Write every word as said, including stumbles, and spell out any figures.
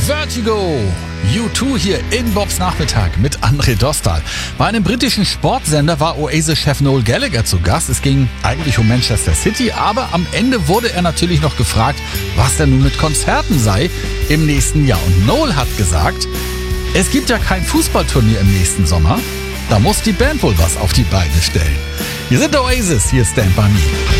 Vertigo. U zwei hier in Bobs Nachmittag mit André Dostal. Bei einem britischen Sportsender war Oasis-Chef Noel Gallagher zu Gast. Es ging eigentlich um Manchester City, aber am Ende wurde er natürlich noch gefragt, was denn nun mit Konzerten sei im nächsten Jahr. Und Noel hat gesagt, es gibt ja kein Fußballturnier im nächsten Sommer. Da muss die Band wohl was auf die Beine stellen. Wir sind Oasis, hier ist Stand By Me.